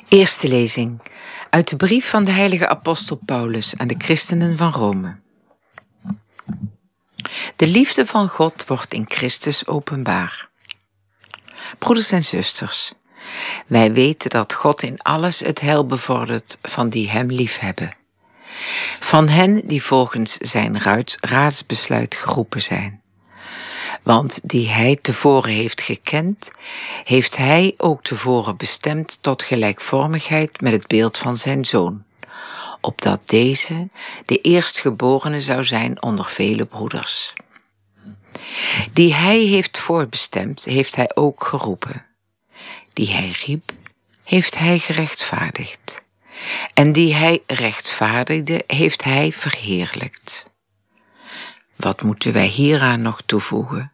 Eerste lezing uit de brief van de heilige apostel Paulus aan de christenen van Rome. De liefde van God wordt in Christus openbaar. Broeders en zusters, wij weten dat God in alles het heil bevordert van die hem liefhebben. Van hen die volgens zijn raadsbesluit geroepen zijn. Want die hij tevoren heeft gekend, heeft hij ook tevoren bestemd tot gelijkvormigheid met het beeld van zijn Zoon, opdat deze de eerstgeborene zou zijn onder vele broeders. Die hij heeft voorbestemd, heeft hij ook geroepen. Die hij riep, heeft hij gerechtvaardigd. En die hij rechtvaardigde, heeft hij verheerlijkt. Wat moeten wij hieraan nog toevoegen?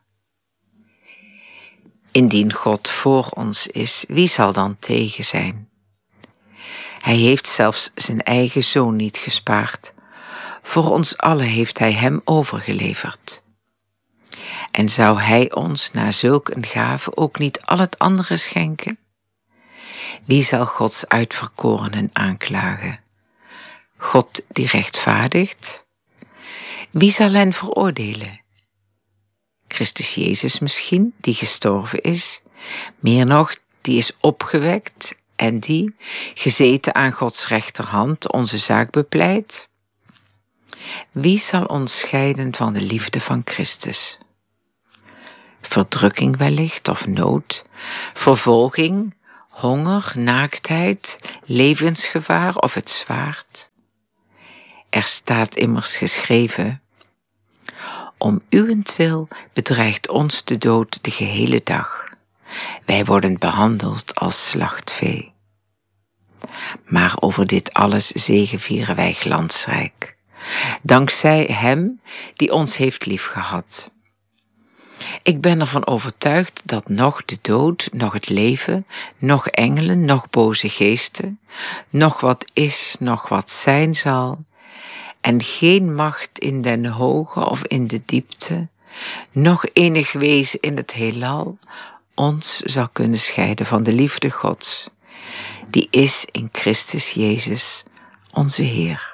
Indien God voor ons is, wie zal dan tegen zijn? Hij heeft zelfs zijn eigen Zoon niet gespaard. Voor ons allen heeft hij hem overgeleverd. En zou hij ons na zulk een gave ook niet al het andere schenken? Wie zal Gods uitverkorenen aanklagen? God die rechtvaardigt? Wie zal hen veroordelen? Christus Jezus misschien, die gestorven is, meer nog, die is opgewekt en die, gezeten aan Gods rechterhand, onze zaak bepleit? Wie zal ons scheiden van de liefde van Christus? Verdrukking wellicht of nood, vervolging, honger, naaktheid, levensgevaar of het zwaard? Er staat immers geschreven: om uwentwil bedreigt ons de dood de gehele dag. Wij worden behandeld als slachtvee. Maar over dit alles zegevieren wij glansrijk, dankzij hem die ons heeft liefgehad. Ik ben ervan overtuigd dat noch de dood, noch het leven, noch engelen, noch boze geesten, noch wat is, noch wat zijn zal, en geen macht in den hoge of in de diepte, noch enig wezen in het heelal, ons zal kunnen scheiden van de liefde Gods, die is in Christus Jezus, onze Heer.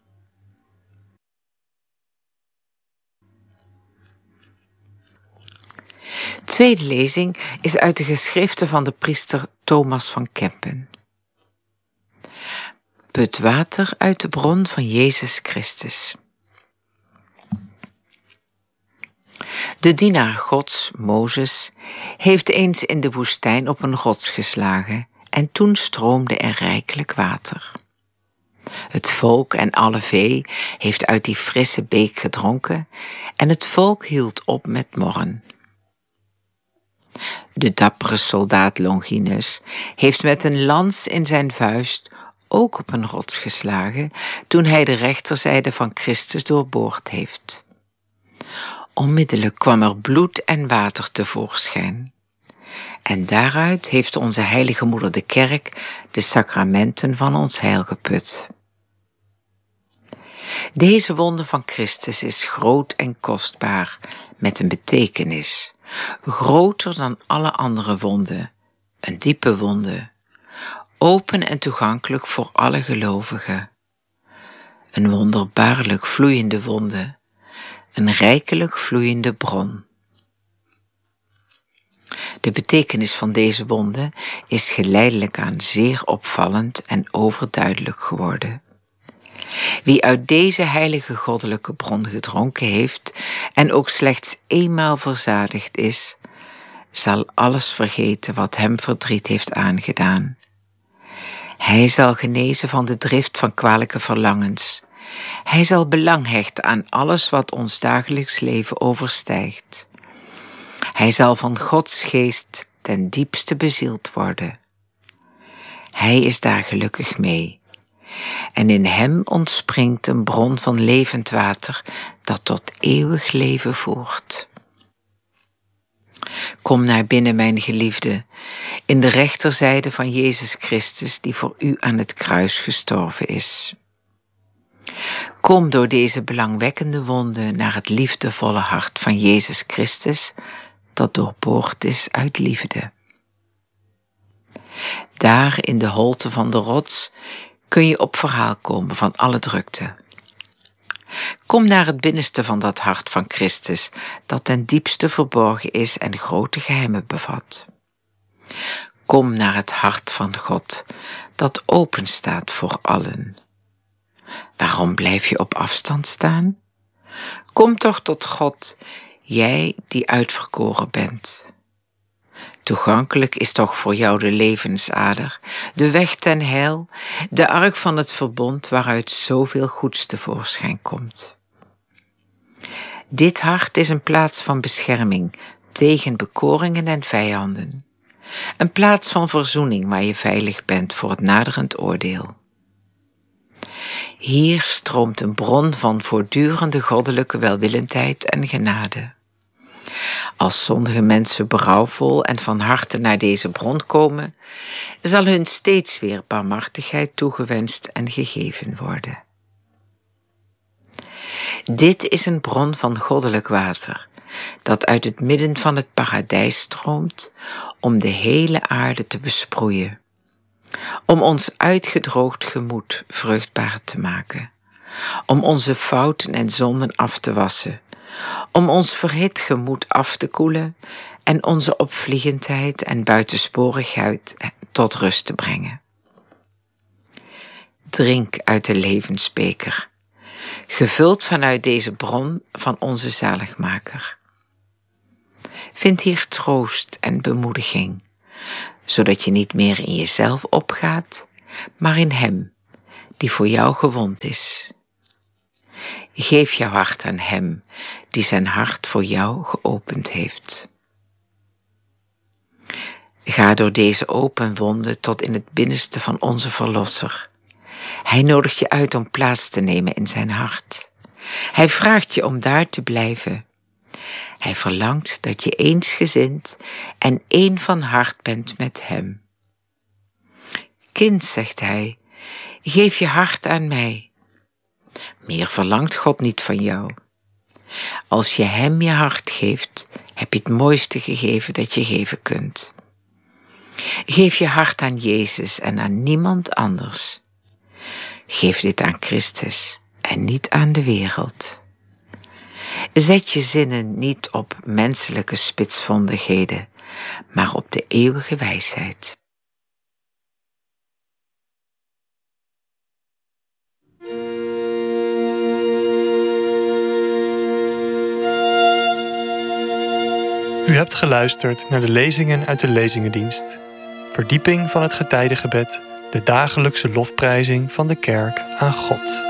Tweede lezing is uit de geschriften van de priester Thomas van Kempen. Put water uit de bron van Jezus Christus. De dienaar Gods, Mozes, heeft eens in de woestijn op een rots geslagen en toen stroomde er rijkelijk water. Het volk en alle vee heeft uit die frisse beek gedronken en het volk hield op met morren. De dappere soldaat Longinus heeft met een lans in zijn vuist ook op een rots geslagen toen hij de rechterzijde van Christus doorboord heeft. Onmiddellijk kwam er bloed en water tevoorschijn. En daaruit heeft onze heilige moeder de kerk de sacramenten van ons heil geput. Deze wonde van Christus is groot en kostbaar, met een betekenis, groter dan alle andere wonden, een diepe wonde, open en toegankelijk voor alle gelovigen. Een wonderbaarlijk vloeiende wonde, een rijkelijk vloeiende bron. De betekenis van deze wonde is geleidelijk aan zeer opvallend en overduidelijk geworden. Wie uit deze heilige goddelijke bron gedronken heeft en ook slechts eenmaal verzadigd is, zal alles vergeten wat hem verdriet heeft aangedaan. Hij zal genezen van de drift van kwalijke verlangens. Hij zal belang hechten aan alles wat ons dagelijks leven overstijgt. Hij zal van Gods geest ten diepste bezield worden. Hij is daar gelukkig mee. En in hem ontspringt een bron van levend water dat tot eeuwig leven voert. Kom naar binnen, mijn geliefde, in de rechterzijde van Jezus Christus die voor u aan het kruis gestorven is. Kom door deze belangwekkende wonde naar het liefdevolle hart van Jezus Christus dat doorboord is uit liefde. Daar in de holte van de rots kun je op verhaal komen van alle drukte. Kom naar het binnenste van dat hart van Christus, dat ten diepste verborgen is en grote geheimen bevat. Kom naar het hart van God, dat open staat voor allen. Waarom blijf je op afstand staan? Kom toch tot God, jij die uitverkoren bent. Toegankelijk is toch voor jou de levensader, de weg ten heil, de ark van het verbond waaruit zoveel goeds tevoorschijn komt. Dit hart is een plaats van bescherming tegen bekoringen en vijanden. Een plaats van verzoening waar je veilig bent voor het naderend oordeel. Hier stroomt een bron van voortdurende goddelijke welwillendheid en genade. Als sommige mensen berouwvol en van harte naar deze bron komen, zal hun steeds weer barmhartigheid toegewenst en gegeven worden. Dit is een bron van goddelijk water, dat uit het midden van het paradijs stroomt om de hele aarde te besproeien, om ons uitgedroogd gemoed vruchtbaar te maken, om onze fouten en zonden af te wassen, om ons verhit gemoed af te koelen en onze opvliegendheid en buitensporigheid tot rust te brengen. Drink uit de levensbeker, gevuld vanuit deze bron van onze zaligmaker. Vind hier troost en bemoediging, zodat je niet meer in jezelf opgaat, maar in Hem, die voor jou gewond is. Geef jouw hart aan Hem, die zijn hart voor jou geopend heeft. Ga door deze open wonden tot in het binnenste van onze Verlosser. Hij nodigt je uit om plaats te nemen in zijn hart. Hij vraagt je om daar te blijven. Hij verlangt dat je eensgezind en één van hart bent met hem. Kind, zegt hij, geef je hart aan mij. Meer verlangt God niet van jou. Als je hem je hart geeft, heb je het mooiste gegeven dat je geven kunt. Geef je hart aan Jezus en aan niemand anders. Geef dit aan Christus en niet aan de wereld. Zet je zinnen niet op menselijke spitsvondigheden, maar op de eeuwige wijsheid. U hebt geluisterd naar de lezingen uit de Lezingendienst. Verdieping van het getijdengebed, de dagelijkse lofprijzing van de kerk aan God.